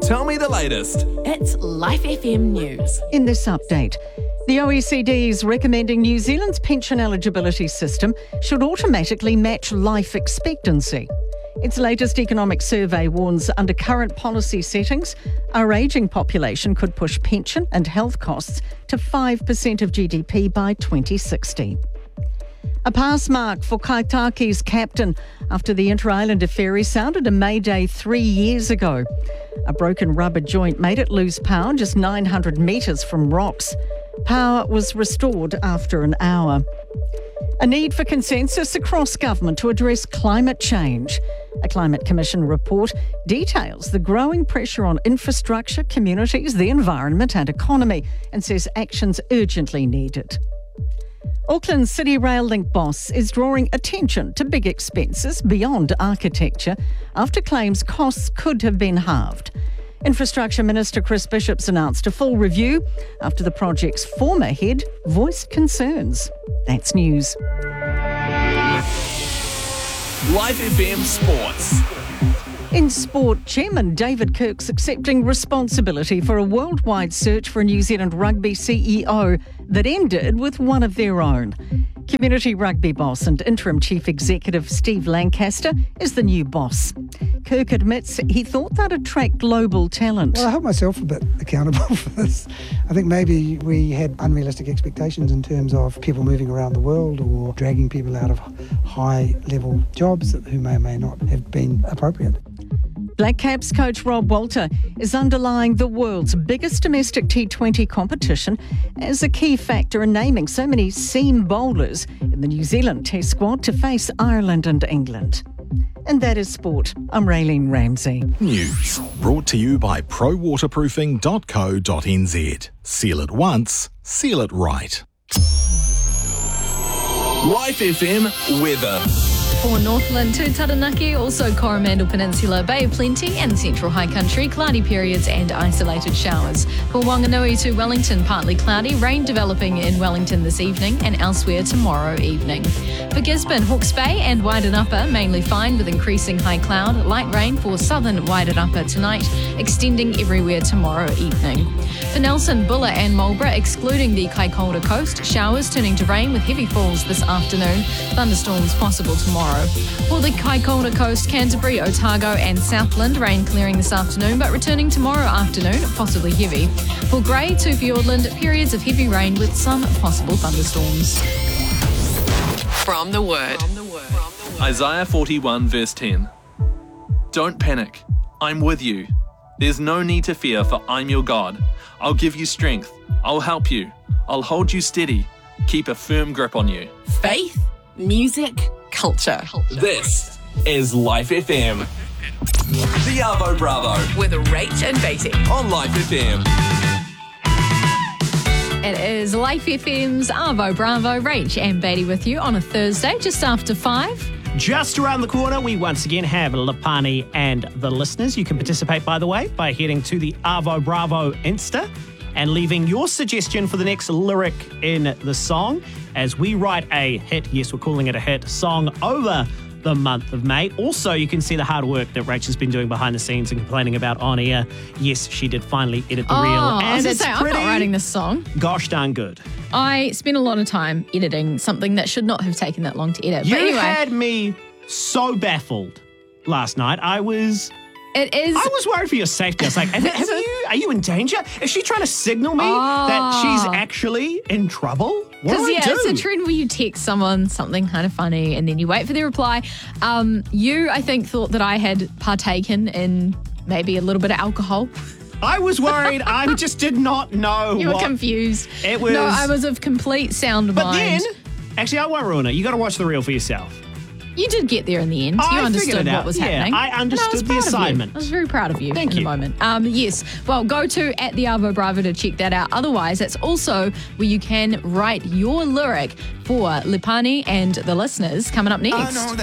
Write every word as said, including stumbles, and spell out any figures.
Tell me the latest. It's Life F M News. In this update, the O E C D is recommending New Zealand's pension eligibility system should automatically match life expectancy. Its latest economic survey warns under current policy settings, our ageing population could push pension and health costs to five percent of G D P by twenty sixty. A pass mark for Kaitaki's captain after the Inter-Islander ferry sounded a mayday three years ago. A broken rubber joint made it lose power just nine hundred metres from rocks. Power was restored after an hour. A need for consensus across government to address climate change. A Climate Commission report details the growing pressure on infrastructure, communities, the environment and economy and says action's urgently needed. Auckland's City Rail Link boss is drawing attention to big expenses beyond architecture after claims costs could have been halved. Infrastructure Minister Chris Bishop's announced a full review after the project's former head voiced concerns. That's news. Life F M Sports. In sport, Chairman David Kirk's accepting responsibility for a worldwide search for a New Zealand rugby C E O that ended with one of their own. Community rugby boss and interim chief executive Steve Lancaster is the new boss. Kirk admits he thought that'd attract global talent. Well, I hold myself a bit accountable for this. I think maybe we had unrealistic expectations in terms of people moving around the world or dragging people out of high-level jobs who may or may not have been appropriate. Black Caps coach Rob Walter is underlying the world's biggest domestic T twenty competition as a key factor in naming so many seam bowlers in the New Zealand Test squad to face Ireland and England. And that is sport. I'm Raylene Ramsey. News brought to you by pro waterproofing dot co dot n z. Seal it once, seal it right. Life F M weather. For Northland to Taranaki, also Coromandel Peninsula, Bay of Plenty and Central High Country, cloudy periods and isolated showers. For Wanganui to Wellington, partly cloudy, rain developing in Wellington this evening and elsewhere tomorrow evening. For Gisborne, Hawke's Bay and Wyden Upper, mainly fine with increasing high cloud, light rain for southern Wyden Upper tonight, extending everywhere tomorrow evening. For Nelson, Bulla and Marlborough, excluding the Kaikoura coast, showers turning to rain with heavy falls this afternoon, thunderstorms possible tomorrow. For the Kaikoura coast, Canterbury, Otago and Southland, rain clearing this afternoon but returning tomorrow afternoon, possibly heavy. For Grey to Fiordland, periods of heavy rain with some possible thunderstorms. From the Word. Isaiah forty-one verse ten. Don't panic. I'm with you. There's no need to fear, for I'm your God. I'll give you strength. I'll help you. I'll hold you steady. Keep a firm grip on you. Faith, music, culture. This is Life F M. The Arvo Bravo With Rach and Beatty. on Life F M. It is Life F M's Arvo Bravo, Rach and Beatty with you on a Thursday, just after five. Just around the corner, we once again have Lipani and the listeners. You can participate, by the way, by heading to the Arvo Bravo Insta and leaving your suggestion for the next lyric in the song as we write a hit, yes, we're calling it a hit, song over the month of May. Also, you can see the hard work that Rach has been doing behind the scenes and complaining about on air. Yes, she did finally edit the Oh, reel. I And was going it's to say, I'm pretty not writing this song. gosh darn good. I spent a lot of time editing something that should not have taken that long to edit. You but anyway, had me so baffled last night. I was... it is... I was worried for your safety. I was like, have, have you, are you in danger? Is she trying to signal me Oh. that she's actually in trouble? What do Because, I yeah, do? it's a trend where you text someone something kind of funny and then you wait for their reply. Um, you, I think, thought that I had partaken in maybe a little bit of alcohol. I was worried. I just did not know You were what... confused. It was- No, I was of complete sound But mind. then, actually, I won't ruin it. You got to watch the reel for yourself. You did get there in the end. I You figured understood it what out. was Yeah, happening. I understood And was the proud of you. assignment. I was very proud of you Thank in you. the moment. Um, yes. Well, go to at the Arvo Bravo to check that out. Otherwise, it's also where you can write your lyric for Lipani and the listeners coming up next.